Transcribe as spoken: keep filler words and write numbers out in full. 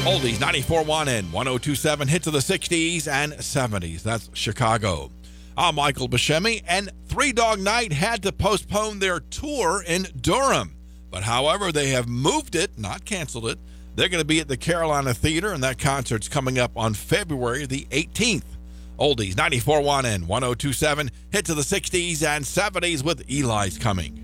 Oldies ninety-four point one and one oh two point seven, hits of the sixties and seventies. That's Chicago. I'm Michael Buscemi, and Three Dog Night had to postpone their tour in Durham. But however, they have moved it, not canceled it. They're going to be at the Carolina Theater, and that concert's coming up on February the eighteenth. Oldies ninety-four point one and one oh two point seven, hits of the sixties and seventies with Eli's Coming.